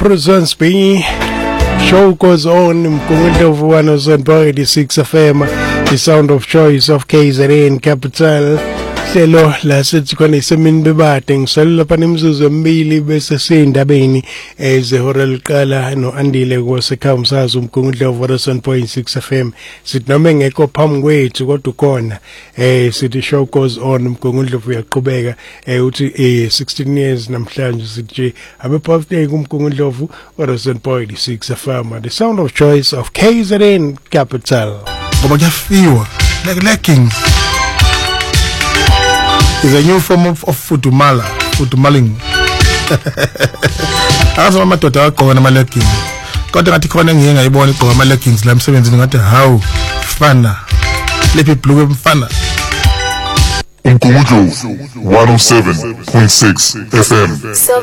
Prisons B. Show goes on. Mkungundlovu 107.6 FM. The sound of choice of KZN Capital. Hlelo la sithi khona isemini bebade ngisalela lapha nemzuzu emibili bese sindabeni ezehora liqala no Andile kwasekhawumsazi umgungundlovu 107.6 FM sithi noma engekho phambi kwethu kodwa ukhona sithi show goes on umgungundlovu uyaqhubeka uthi 16 years namhlanje sithi habe birthday kumgungundlovu 107.6 FM the sound of choice of KZN Capital ngoba kuyafiwa like lacking is a new form of fudumaling. Azo amadoda agqoka ama leggings. Kodwa ngathi khona ngiye ngayibona igqoka ama leggings la emsebenzini ngathi how fana. Lephi blue emfana. Umgungundlovu 107.6 FM.